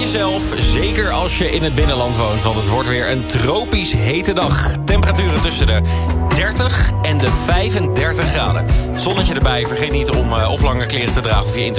jezelf, zeker als je in het binnenland woont. Want het wordt weer een tropisch hete dag. Temperaturen tussen de 30 en de 35 graden. Zonnetje erbij, vergeet niet om of lange kleren te dragen of je in te